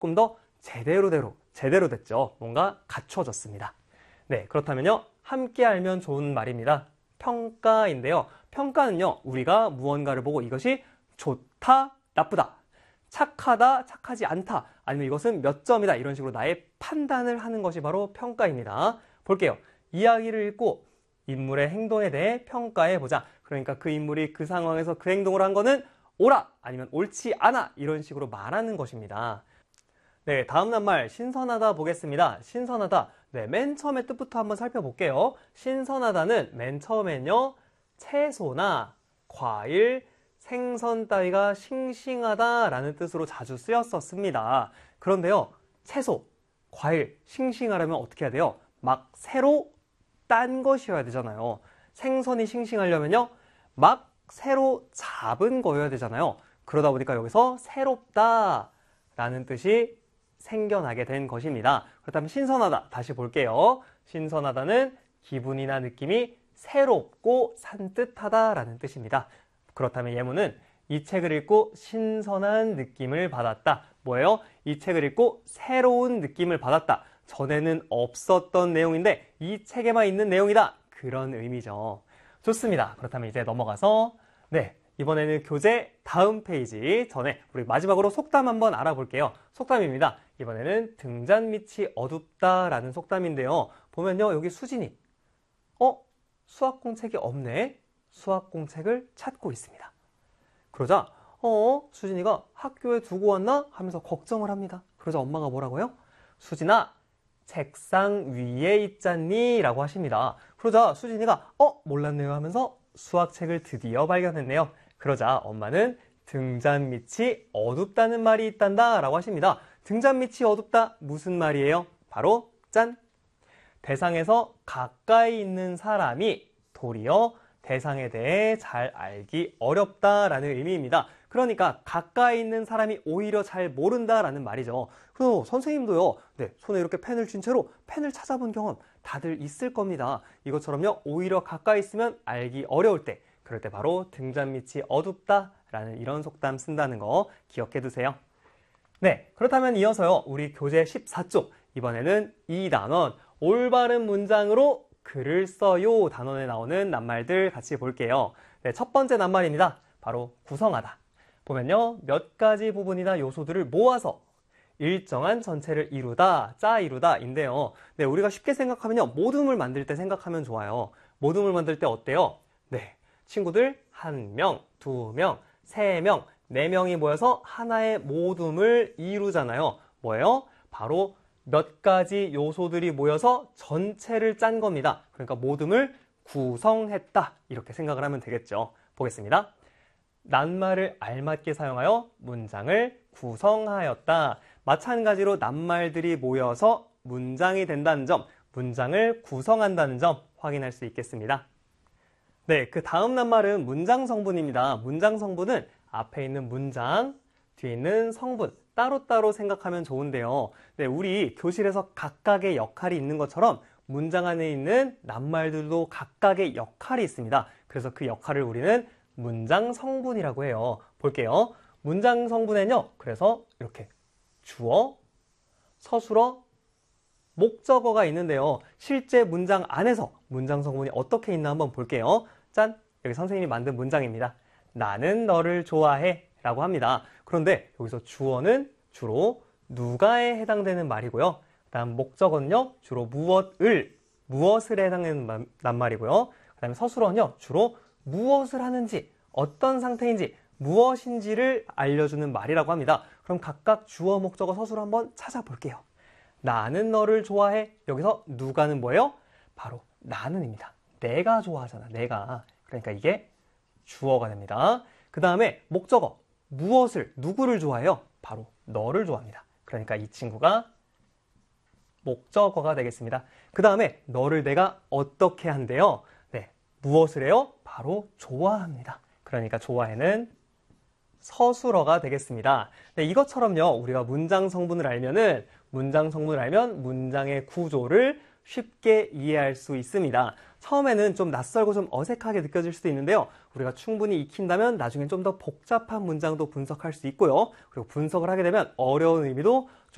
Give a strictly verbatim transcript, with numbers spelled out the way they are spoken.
조금 더 제대로대로, 제대로 됐죠. 뭔가 갖춰졌습니다. 네, 그렇다면요. 함께 알면 좋은 말입니다. 평가인데요. 평가는요, 우리가 무언가를 보고 이것이 좋다, 나쁘다, 착하다, 착하지 않다, 아니면 이것은 몇 점이다, 이런 식으로 나의 판단을 하는 것이 바로 평가입니다. 볼게요. 이야기를 읽고 인물의 행동에 대해 평가해보자. 그러니까 그 인물이 그 상황에서 그 행동을 한 거는 옳아, 아니면 옳지 않아, 이런 식으로 말하는 것입니다. 네, 다음 낱말 신선하다 보겠습니다. 신선하다. 네, 맨 처음에 뜻부터 한번 살펴볼게요. 신선하다는 맨 처음엔요, 채소나 과일, 생선 따위가 싱싱하다라는 뜻으로 자주 쓰였었습니다. 그런데요, 채소, 과일, 싱싱하려면 어떻게 해야 돼요? 막 새로 딴 것이어야 되잖아요. 생선이 싱싱하려면요, 막 새로 잡은 거여야 되잖아요. 그러다 보니까 여기서 새롭다라는 뜻이 생겨나게 된 것입니다. 그렇다면 신선하다, 다시 볼게요. 신선하다는 기분이나 느낌이 새롭고 산뜻하다라는 뜻입니다. 그렇다면 예문은 이 책을 읽고 신선한 느낌을 받았다. 뭐예요? 이 책을 읽고 새로운 느낌을 받았다. 전에는 없었던 내용인데 이 책에만 있는 내용이다. 그런 의미죠. 좋습니다. 그렇다면 이제 넘어가서 네, 이번에는 교재 다음 페이지 전에 우리 마지막으로 속담 한번 알아볼게요. 속담입니다. 이번에는 등잔 밑이 어둡다라는 속담인데요. 보면요, 여기 수진이 어? 수학 공책이 없네? 수학 공책을 찾고 있습니다. 그러자 어? 수진이가 학교에 두고 왔나? 하면서 걱정을 합니다. 그러자 엄마가 뭐라고요? 수진아, 책상 위에 있잖니? 라고 하십니다. 그러자 수진이가 어? 몰랐네요 하면서 수학책을 드디어 발견했네요. 그러자 엄마는 등잔 밑이 어둡다는 말이 있단다 라고 하십니다. 등잔 밑이 어둡다, 무슨 말이에요? 바로 짠! 대상에서 가까이 있는 사람이 도리어 대상에 대해 잘 알기 어렵다라는 의미입니다. 그러니까 가까이 있는 사람이 오히려 잘 모른다라는 말이죠. 그리고 선생님도요, 네, 손에 이렇게 펜을 쥔 채로 펜을 찾아본 경험 다들 있을 겁니다. 이것처럼요, 오히려 가까이 있으면 알기 어려울 때, 그럴 때 바로 등잔 밑이 어둡다라는 이런 속담 쓴다는 거 기억해 두세요. 네, 그렇다면 이어서요, 우리 교재 십사 쪽, 이번에는 이 단원, 올바른 문장으로 글을 써요 단원에 나오는 낱말들 같이 볼게요. 네, 첫 번째 낱말입니다. 바로 구성하다. 보면요, 몇 가지 부분이나 요소들을 모아서 일정한 전체를 이루다, 짜 이루다 인데요. 네, 우리가 쉽게 생각하면요, 모둠을 만들 때 생각하면 좋아요. 모둠을 만들 때 어때요? 네, 친구들 한 명, 두 명, 세 명, 네 명이 모여서 하나의 모둠을 이루잖아요. 뭐예요? 바로 몇 가지 요소들이 모여서 전체를 짠 겁니다. 그러니까 모둠을 구성했다, 이렇게 생각을 하면 되겠죠. 보겠습니다. 낱말을 알맞게 사용하여 문장을 구성하였다. 마찬가지로 낱말들이 모여서 문장이 된다는 점, 문장을 구성한다는 점 확인할 수 있겠습니다. 네, 그 다음 낱말은 문장 성분입니다. 문장 성분은 앞에 있는 문장, 뒤에 있는 성분, 따로따로 생각하면 좋은데요. 네, 우리 교실에서 각각의 역할이 있는 것처럼 문장 안에 있는 낱말들도 각각의 역할이 있습니다. 그래서 그 역할을 우리는 문장 성분이라고 해요. 볼게요. 문장 성분에는요, 그래서 이렇게 주어, 서술어, 목적어가 있는데요. 실제 문장 안에서 문장 성분이 어떻게 있나 한번 볼게요. 짠! 여기 선생님이 만든 문장입니다. 나는 너를 좋아해 라고 합니다. 그런데 여기서 주어는 주로 누가에 해당되는 말이고요. 그 다음 목적어는요, 주로 무엇을, 무엇을 해당되는 낱말이고요. 그 다음에 서술어는요, 주로 무엇을 하는지, 어떤 상태인지, 무엇인지를 알려주는 말이라고 합니다. 그럼 각각 주어, 목적어, 서술어 한번 찾아볼게요. 나는 너를 좋아해. 여기서 누가는 뭐예요? 바로 나는입니다. 내가 좋아하잖아, 내가. 그러니까 이게 주어가 됩니다. 그 다음에 목적어, 무엇을, 누구를 좋아해요? 바로 너를 좋아합니다. 그러니까 이 친구가 목적어가 되겠습니다. 그 다음에 너를 내가 어떻게 한대요? 네, 무엇을 해요? 바로 좋아합니다. 그러니까 좋아해는 서술어가 되겠습니다. 네, 이것처럼요, 우리가 문장 성분을 알면은, 문장 성분을 알면 문장의 구조를 쉽게 이해할 수 있습니다. 처음에는 좀 낯설고 좀 어색하게 느껴질 수도 있는데요. 우리가 충분히 익힌다면 나중엔 좀 더 복잡한 문장도 분석할 수 있고요. 그리고 분석을 하게 되면 어려운 의미도